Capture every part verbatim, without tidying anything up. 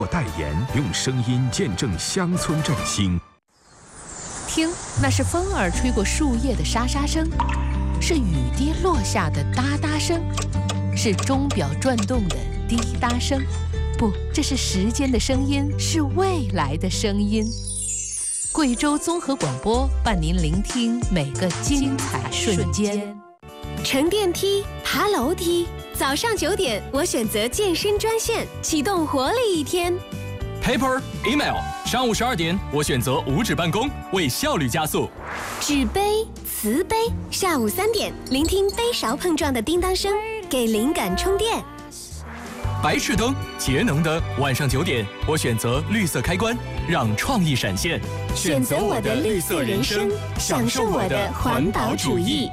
代言，用声音见证乡村振兴。 听，那是风儿吹过树叶的沙沙声，是雨滴落下的哒哒声，是钟表转动的滴答声。不，这是时间的声音，是未来的声音。贵州综合广播伴您聆听每个精彩瞬间。 乘电梯，爬楼梯。早上九点，我选择健身专线，启动活力一天。 Paper, email。上午十二点，我选择无纸办公，为效率加速。 纸杯、瓷杯。下午三点，聆听杯勺碰撞的叮当声，给灵感充电。 白炽灯，节能灯。晚上九点，我选择绿色开关，让创意闪现。 选择我的绿色人生，享受我的环保主义。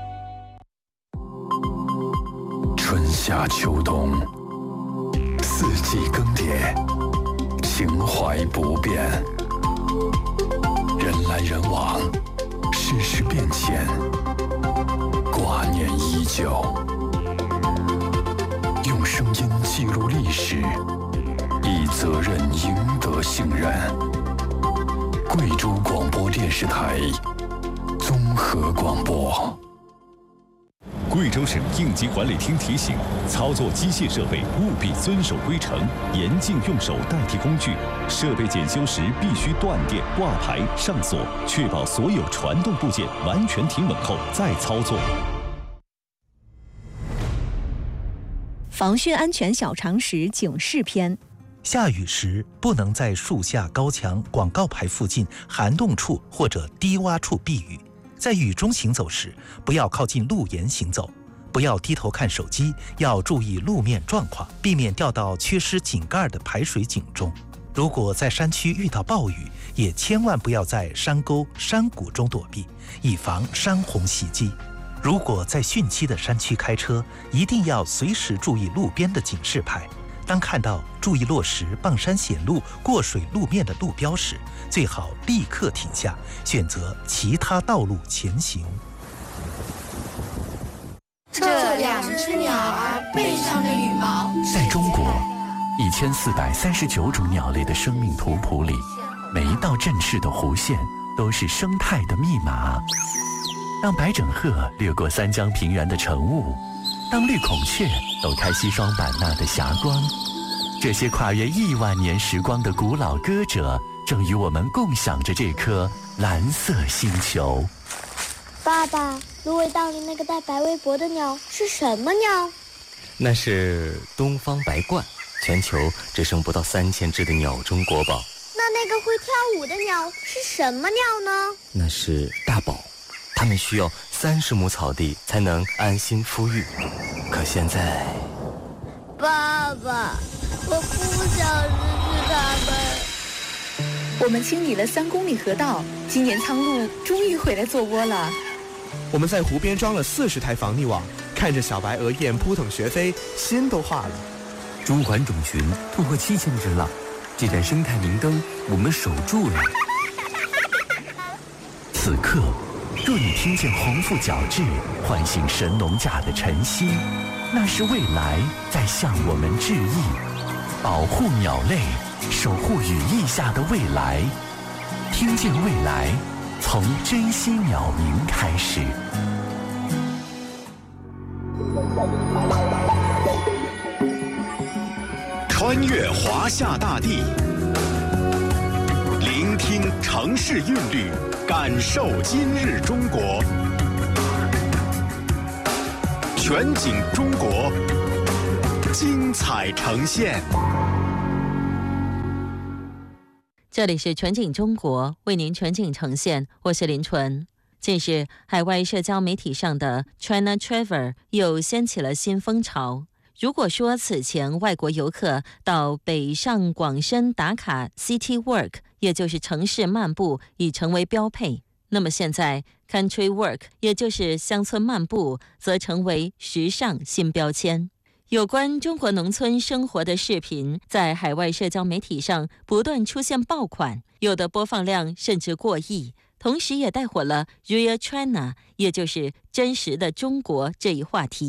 春夏秋冬，四季更迭，情怀不变。人来人往，世事变迁，挂念依旧。用声音记录历史，以责任赢得信任。贵州广播电视台综合广播。 贵州省应急管理厅提醒：操作机械设备务必遵守规程，严禁用手代替工具。设备检修时必须断电、挂牌、上锁，确保所有传动部件完全停稳后再操作。 防汛安全小常识警示篇： 下雨时不能在树下、高墙、广告牌附近、涵洞处或者低洼处避雨。在雨中行走时，不要靠近路沿行走，不要低头看手机，要注意路面状况，避免掉到缺失井盖的排水井中。如果在山区遇到暴雨，也千万不要在山沟、山谷中躲避，以防山洪袭击。如果在汛期的山区开车，一定要随时注意路边的警示牌。当看到注意落石、傍山显路、过水路面的路标时，最好立刻停下，选择其他道路前行。 这两只鸟儿背上的羽毛， 在中国一千四百三十九种鸟类的生命图谱里，每一道振翅的弧线都是生态的密码。当白枕鹤掠过三江平原的晨雾，当绿孔雀抖开西双版纳的霞光，这些跨越亿万年时光的古老歌者，正与我们共享着这颗蓝色星球。 爸爸，芦苇荡里那个带白围脖的鸟是什么鸟？ 那是东方白鹳，全球只剩不到三千只的鸟中国宝。 那那个会跳舞的鸟是什么鸟呢？ 那是大宝，它们需要三十亩草地才能安心孵育。可现在， 爸爸，我不想失去它们。 我们清理了三公里河道，今年苍鹭终于回来做窝了。 我们在湖边装了四十台防溺网，看着小白鹅雁扑腾学飞，心都化了。 中环种群突破七千只了，这盏生态明灯我们守住了。 此刻，若你听见红腹角雉唤醒神农架的晨曦，那是未来在向我们致意。保护鸟类，守护羽翼下的未来。听见未来，从珍惜鸟鸣开始。 穿越华夏大地，聆听城市韵律，感受今日中国。全景中国，精彩呈现。 这里是全景中国，为您全景呈现，我是林纯。近日，海外社交媒体上的 China Travel 又掀起了新风潮。如果说此前外国游客到北上广深打卡 City Walk， 也就是城市漫步，已成为标配，那么现在 Country Walk， 也就是乡村漫步，则成为时尚新标签。有关中国农村生活的视频在海外社交媒体上不断出现爆款，有的播放量甚至过亿，同时也带火了 Real China， 也就是真实的中国这一话题。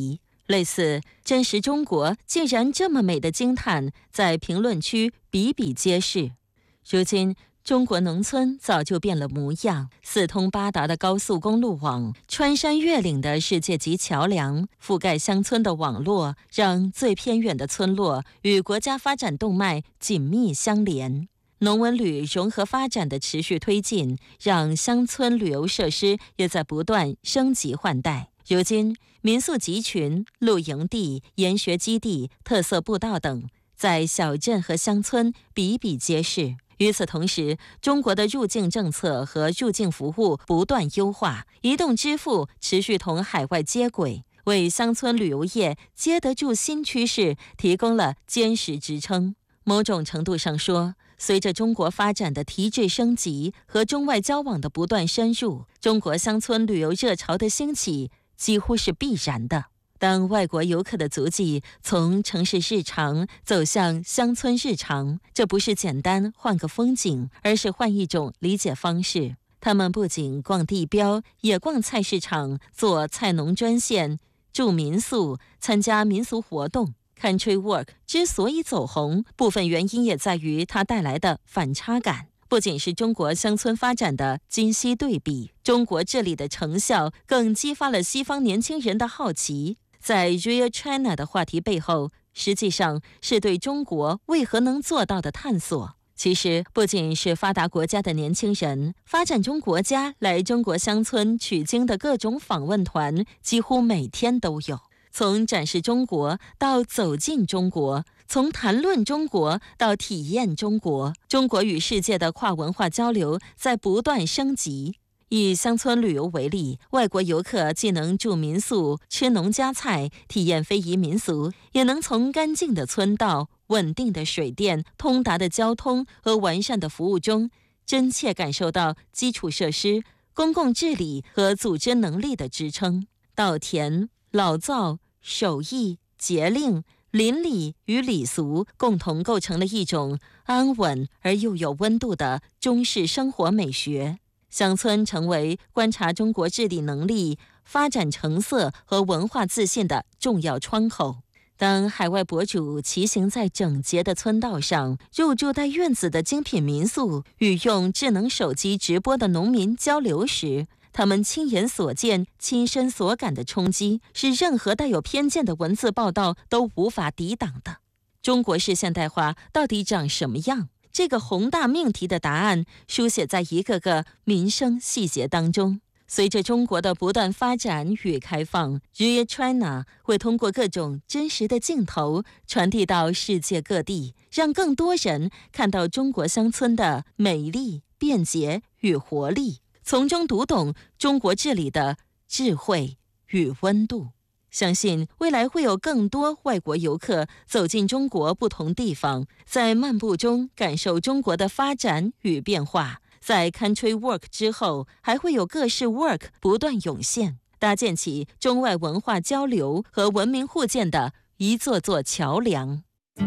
类似真实中国竟然这么美的惊叹，在评论区比比皆是。如今中国农村早就变了模样，四通八达的高速公路网，穿山越岭的世界级桥梁，覆盖乡村的网络，让最偏远的村落与国家发展动脉紧密相连。农文旅融合发展的持续推进，让乡村旅游设施也在不断升级换代。如今，民宿集群、露营地、研学基地、特色步道等，在小镇和乡村比比皆是。与此同时，中国的入境政策和入境服务不断优化，移动支付持续同海外接轨，为乡村旅游业接得住新趋势提供了坚实支撑。某种程度上说，随着中国发展的提质升级和中外交往的不断深入，中国乡村旅游热潮的兴起几乎是必然的。当外国游客的足迹从城市日常走向乡村日常，这不是简单换个风景，而是换一种理解方式。他们不仅逛地标，也逛菜市场，做菜农专线，住民宿，参加民俗活动。Country Work 之所以走红，部分原因也在于它带来的反差感。不仅是中国乡村发展的今昔对比，中国治理的成效更激发了西方年轻人的好奇。在 Real China 的话题背后，实际上是对中国为何能做到的探索。其实不仅是发达国家的年轻人，发展中国家来中国乡村取经的各种访问团几乎每天都有。从展示中国到走进中国，从谈论中国到体验中国，中国与世界的跨文化交流在不断升级。以乡村旅游为例，外国游客既能住民宿、吃农家菜、体验非遗民俗，也能从干净的村道、稳定的水电、通达的交通和完善的服务中，真切感受到基础设施、公共治理和组织能力的支撑。稻田、老灶、手艺、节令、邻里与礼俗共同构成了一种安稳而又有温度的中式生活美学。乡村成为观察中国治理能力、发展成色和文化自信的重要窗口。当海外博主骑行在整洁的村道上，入住带院子的精品民宿，与用智能手机直播的农民交流时，他们亲眼所见、亲身所感的冲击，是任何带有偏见的文字报道都无法抵挡的。中国式现代化到底长什么样？这个宏大命题的答案书写在一个个民生细节当中。随着中国的不断发展与开放， Real China 会通过各种真实的镜头传递到世界各地，让更多人看到中国乡村的美丽、便捷与活力，从中读懂中国治理的智慧与温度。相信未来会有更多外国游客走进中国不同地方，在漫步中感受中国的发展与变化。在 Country Work 之后，还会有各式 Work 不断涌现，搭建起中外文化交流和文明互鉴的一座座桥梁。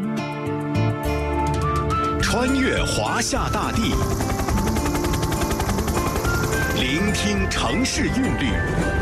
穿越华夏大地，聆听城市韵律，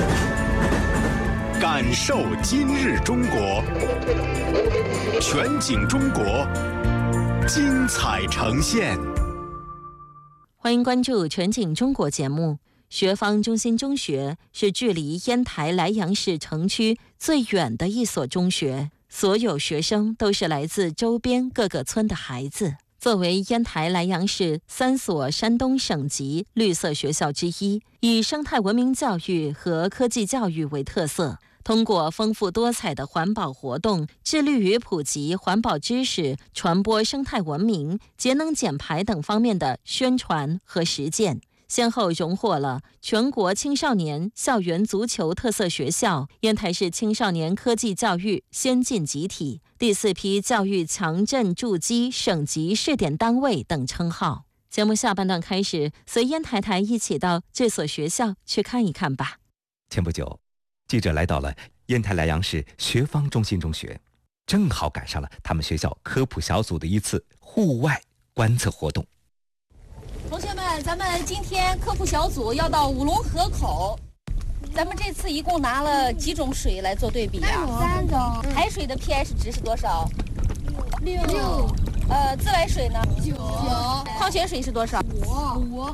感受今日中国，全景中国，精彩呈现。 欢迎关注全景中国节目。学坊中心中学是距离烟台莱阳市城区最远的一所中学，所有学生都是来自周边各个村的孩子。作为烟台莱阳市三所山东省级绿色学校之一，以生态文明教育和科技教育为特色，通过丰富多彩的环保活动，致力于普及环保知识、传播生态文明、节能减排等方面的宣传和实践，先后荣获了全国青少年校园足球特色学校、烟台市青少年科技教育先进集体、第四批教育强震筑基省级试点单位等称号。节目下半段开始，随烟台台一起到这所学校去看一看吧。 前不久，记者来到了烟台莱阳市学坊中心中学，正好赶上了他们学校科普小组的一次户外观测活动。 同学们，咱们今天科普小组要到五龙河口。 咱们这次一共拿了几种水来做对比呀？ 三种。 海水的 pH 值是多少？ 六。六。 呃，自来水呢？ 九。 矿泉水是多少？ 五。五。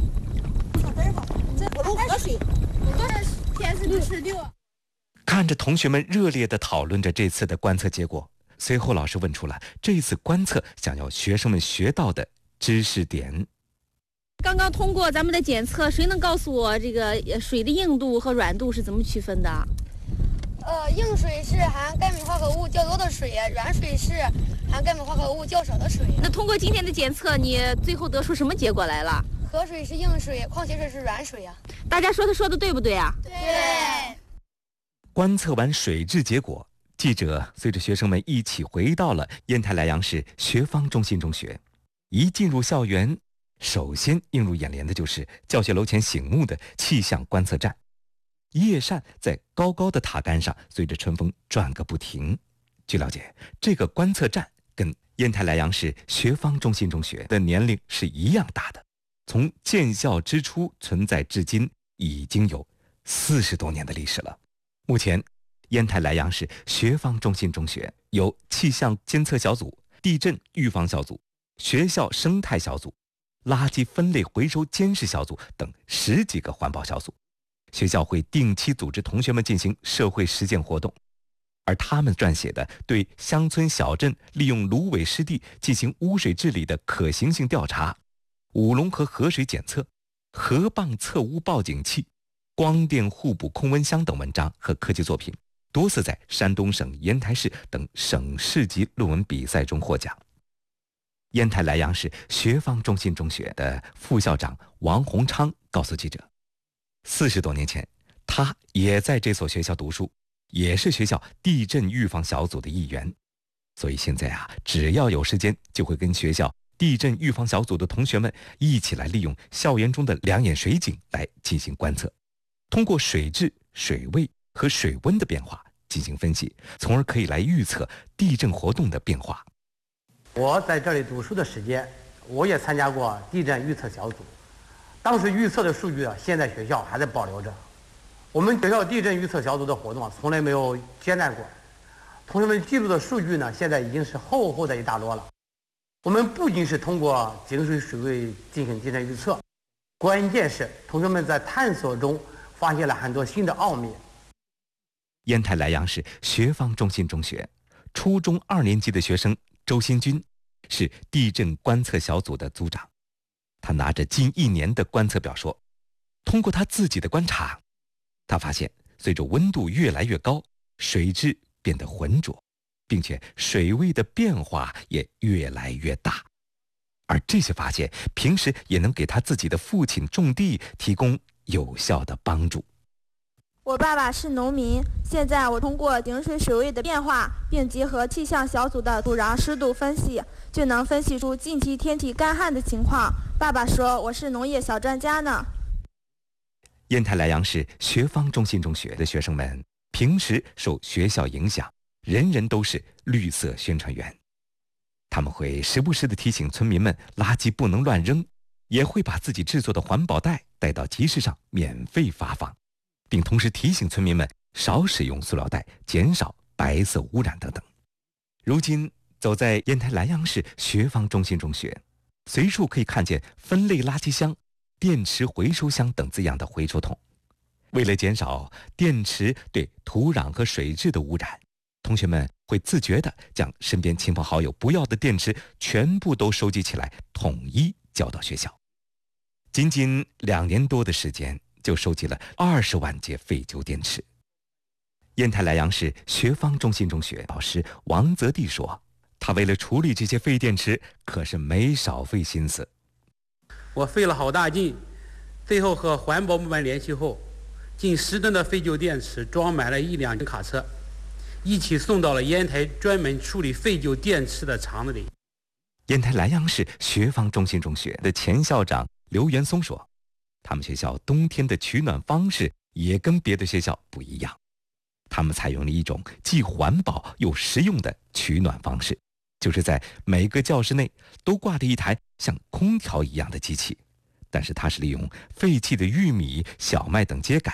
这普通河水多少 pH 值是六。 看着同学们热烈地讨论着这次的观测结果，随后老师问出了这次观测想要学生们学到的知识点。 刚刚通过咱们的检测，谁能告诉我这个水的硬度和软度是怎么区分的？ 呃，硬水是含钙镁化合物较多的水，软水是含钙镁化合物较少的水。 那通过今天的检测，你最后得出什么结果来了？ 河水是硬水，矿泉水是软水呀、啊。 大家说他说的对不对啊？ 对。 观测完水质结果，记者随着学生们一起回到了烟台莱阳市学坊中心中学。一进入校园，首先映入眼帘的就是教学楼前醒目的气象观测站。叶扇在高高的塔杆上随着春风转个不停。据了解，这个观测站跟烟台莱阳市学坊中心中学的年龄是一样大的，从建校之初存在至今已经有四十多年的历史了。目前，烟台莱阳市学坊中心中学由气象监测小组、地震预防小组、学校生态小组、垃圾分类回收监视小组等十几个环保小组。学校会定期组织同学们进行社会实践活动，而他们撰写的对乡村小镇利用芦苇湿地进行污水治理的可行性调查、五龙河河水检测、河蚌测污报警器、光电互补控温箱等文章和科技作品，多次在山东省、烟台市等省市级论文比赛中获奖。烟台莱阳市学坊中心中学的副校长王洪昌告诉记者，四十多年前，他也在这所学校读书，也是学校地震预防小组的一员。所以现在啊，只要有时间，就会跟学校地震预防小组的同学们一起来利用校园中的两眼水井来进行观测，通过水质、水位和水温的变化进行分析，从而可以来预测地震活动的变化。 我在这里读书的时间，我也参加过地震预测小组，当时预测的数据啊，现在学校还在保留着。我们学校地震预测小组的活动啊，从来没有间断过。同学们记录的数据呢，现在已经是厚厚的一大摞了。我们不仅是通过井水水位进行地震预测，关键是同学们在探索中发现了很多新的奥秘。 烟台莱阳市学坊中心中学初中二年级的学生周新军是地震观测小组的组长。他拿着近一年的观测表说，通过他自己的观察，他发现随着温度越来越高，水质变得浑浊，并且水位的变化也越来越大。而这些发现平时也能给他自己的父亲种地提供有效的帮助。 我爸爸是农民，现在我通过井水水位的变化，并结合气象小组的土壤湿度分析，就能分析出近期天气干旱的情况。爸爸说我是农业小专家呢。 烟台莱阳市学坊中心中学的学生们平时受学校影响，人人都是绿色宣传员。他们会时不时地提醒村民们垃圾不能乱扔，也会把自己制作的环保袋带到集市上免费发放，并同时提醒村民们少使用塑料袋，减少白色污染等等。如今走在烟台莱阳市学坊中心中学，随处可以看见分类垃圾箱、电池回收箱等字样的回收桶。为了减少电池对土壤和水质的污染，同学们会自觉地将身边亲朋好友不要的电池全部都收集起来，统一交到学校。仅仅两年多的时间，就收集了二十万节废旧电池。烟台莱阳市学坊中心中学老师王泽地说，他为了处理这些废电池，可是没少费心思。 我费了好大劲，最后和环保部门联系后，近十吨的废旧电池装满了一辆卡车，一起送到了烟台专门处理废旧电池的厂子里。 烟台莱阳市学坊中心中学的前校长刘元松说，他们学校冬天的取暖方式也跟别的学校不一样，他们采用了一种既环保又实用的取暖方式，就是在每个教室内都挂着一台像空调一样的机器，但是它是利用废弃的玉米、小麦等秸秆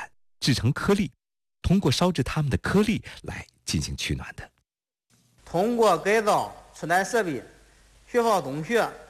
制成颗粒，通过烧制它们的颗粒来进行取暖的。 通过改造吃暖设备，学校同学